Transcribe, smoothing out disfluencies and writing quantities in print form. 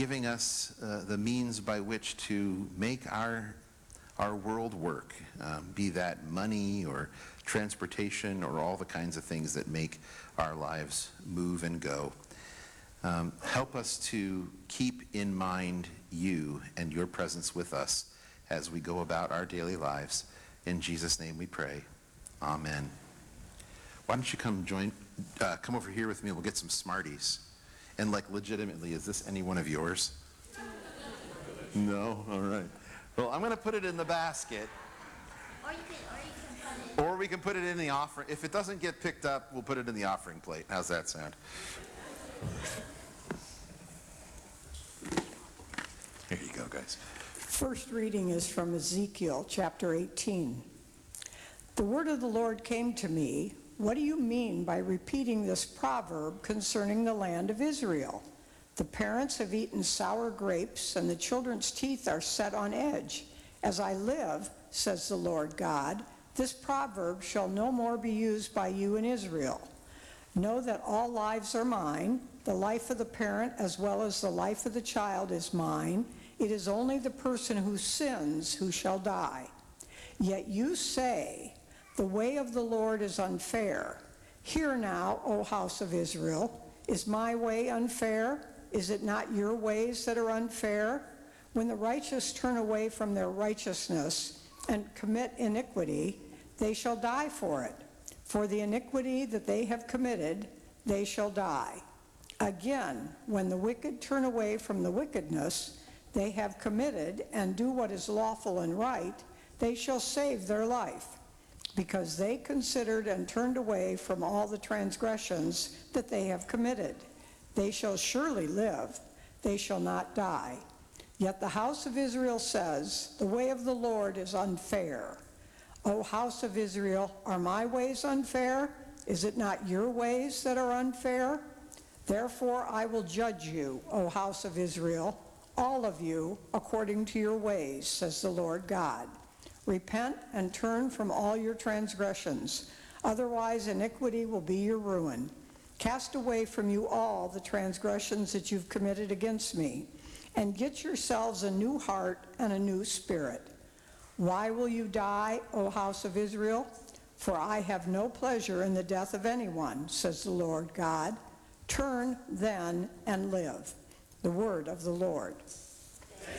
giving us the means by which to make our world work, be that money or transportation or all the kinds of things that make our lives move and go. Help us to keep in mind you and your presence with us as we go about our daily lives. In Jesus' name we pray. Amen. Why don't you come over here with me, we'll get some Smarties. And legitimately, is this any one of yours? No? All right. Well, I'm going to put it in the basket. Or we can put it in the offering. If it doesn't get picked up, we'll put it in the offering plate. How's that sound? Here you go, guys. First reading is from Ezekiel chapter 18. The word of the Lord came to me. What do you mean by repeating this proverb concerning the land of Israel? The parents have eaten sour grapes, and the children's teeth are set on edge. As I live, says the Lord God, this proverb shall no more be used by you in Israel. Know that all lives are mine. The life of the parent as well as the life of the child is mine. It is only the person who sins who shall die. Yet you say, the way of the Lord is unfair. Hear now, O house of Israel, is my way unfair? Is it not your ways that are unfair? When the righteous turn away from their righteousness and commit iniquity, they shall die for it. For the iniquity that they have committed, they shall die. Again, when the wicked turn away from the wickedness they have committed and do what is lawful and right, they shall save their life, because they considered and turned away from all the transgressions that they have committed. They shall surely live, they shall not die. Yet the house of Israel says, the way of the Lord is unfair. O house of Israel, are my ways unfair? Is it not your ways that are unfair? Therefore I will judge you, O house of Israel, all of you, according to your ways, says the Lord God. Repent and turn from all your transgressions, otherwise iniquity will be your ruin. Cast away from you all the transgressions that you've committed against me, and get yourselves a new heart and a new spirit. Why will you die, O house of Israel? For I have no pleasure in the death of anyone, says the Lord God. Turn then and live. The word of the Lord.